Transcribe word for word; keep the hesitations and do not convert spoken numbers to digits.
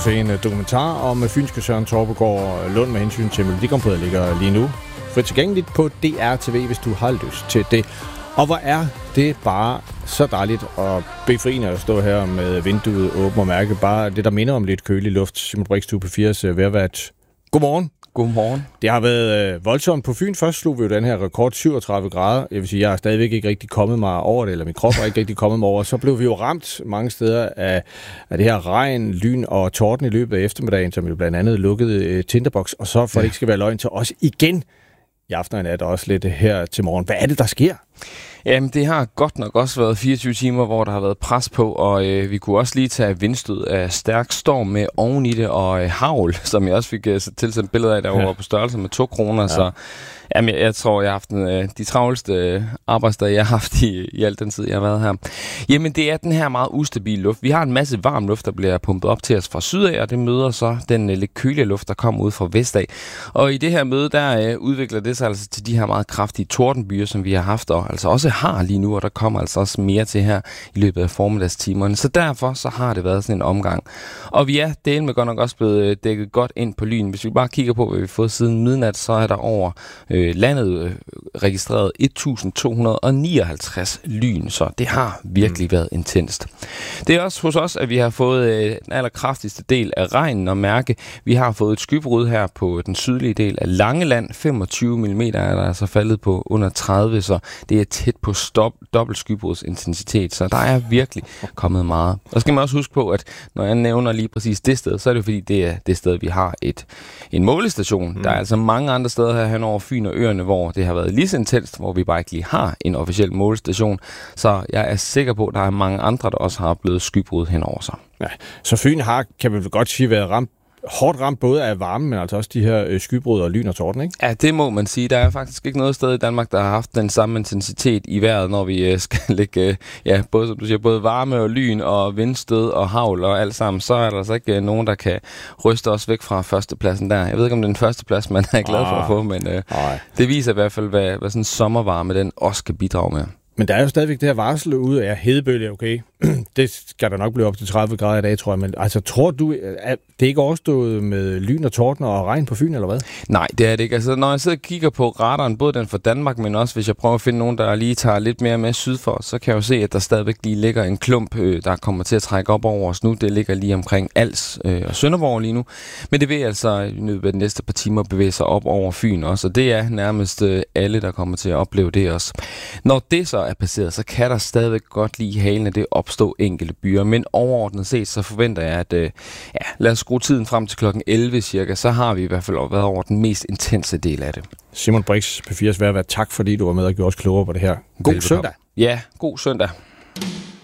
kunne se en dokumentar om fynske Søren Torpegaard Lund med hensyn til Melodi Grand Prix, der ligger lige nu frit tilgængeligt på D R T V, hvis du har lyst til det. Og hvor er det bare så dejligt og befriende at stå her med vinduet åbent og mærke bare det, der minder om lidt kølig luft. Simon Brix, du på firs vejrvært. Godmorgen. Godmorgen. Det har været øh, voldsomt på Fyn. Først slog vi jo den her rekord syvogtredive grader. Jeg vil sige, jeg er stadigvæk ikke rigtig kommet mig over det, eller min krop er ikke rigtig kommet mig over. Så blev vi jo ramt mange steder af, af det her regn, lyn og torden i løbet af eftermiddagen, som jo blandt andet lukkede øh, Tinderbox. Og så for ja. det ikke skal være løgn til os igen i aften og nat, også lidt her til morgen. Hvad er det, der sker? Jamen, det har godt nok også været fireogtyve timer, hvor der har været pres på, og øh, vi kunne også lige tage vindstød af stærk storm med oven i det, og øh, havl, som jeg også fik øh, tilsendt billeder af, der ja. var på størrelse med to kroner, ja. så jamen, jeg, jeg tror, jeg har haft en, øh, de travleste øh, arbejdsdage, jeg har haft i, i al den tid, jeg har været her. Jamen, det er den her meget ustabile luft. Vi har en masse varm luft, der bliver pumpet op til os fra syd af, og det møder så den øh, lidt kølige luft, der kommer ud fra vest af. Og i det her møde, der øh, udvikler det sig altså til de her meget kraftige tordenbyer, som vi har haft, og altså også har lige nu, og der kommer altså også mere til her i løbet af formiddagstimerne. Så derfor så har det været sådan en omgang. Og vi er delen med godt nok også blevet dækket godt ind på lyn. Hvis vi bare kigger på, hvad vi har fået siden midnat, så er der over øh, landet øh, registreret et tusind to hundrede nioghalvtreds lyn, så det har virkelig mm. været intenst. Det er også hos os, at vi har fået øh, den allerkraftigste del af regnen at mærke. Vi har fået et skybrud her på den sydlige del af Langeland. femogtyve millimeter er der altså faldet på under tredive, så det er tæt på stop, dobbelt skybruds-intensitet, så der er virkelig kommet meget. Og så skal man også huske på, at når jeg nævner lige præcis det sted, så er det fordi, det er det sted, vi har et, en målestation. Mm. Der er altså mange andre steder her hen over Fyn og øerne, hvor det har været lige så intenst, hvor vi bare ikke lige har en officiel målestation. Så jeg er sikker på, at der er mange andre, der også har oplevet skybrud hen over sig. Ja, så Fyn har, kan man vel godt sige, været ramt hårdt ramt både af varme, men altså også de her øh, skybrud og lyn og torden, ikke? Ja, det må man sige. Der er faktisk ikke noget sted i Danmark, der har haft den samme intensitet i vejret, når vi øh, skal lægge, øh, ja, både, som du siger, både varme og lyn og vindstød og havl og alt sammen. Så er der altså ikke øh, nogen, der kan ryste os væk fra førstepladsen der. Jeg ved ikke, om det er den første plads, man er glad for at få, men øh, det viser i hvert fald, hvad, hvad sådan en sommervarme den også kan bidrage med. Men der er jo stadigvæk det her varsel ude af hedebølge, okay? Det skal der nok blive op til tredive grader i dag, tror jeg. Men altså, tror du, at det ikke er overstået med lyn og torden og regn på Fyn, eller hvad? Nej, det er det ikke. Altså, når jeg sidder og kigger på radaren, både den for Danmark, men også hvis jeg prøver at finde nogen, der lige tager lidt mere med syd for, så kan jeg jo se, at der stadigvæk lige ligger en klump, øh, der kommer til at trække op over os nu. Det ligger lige omkring Als øh, og Sønderborg lige nu. Men det vil altså i løbet af de næste par timer bevæge sig op over Fyn også, og det er nærmest øh, alle, der kommer til at opleve det også. Når det så er passeret, så kan der stadigvæk godt lige halen af det opstå enkelte byer, men overordnet set, så forventer jeg, at øh, ja, lad os skrue tiden frem til klokken elleve cirka, så har vi i hvert fald været over den mest intense del af det. Simon Brix, P firs vejrvært, tak fordi du var med og gjorde os klogere på det her. God søndag. Ja, god søndag.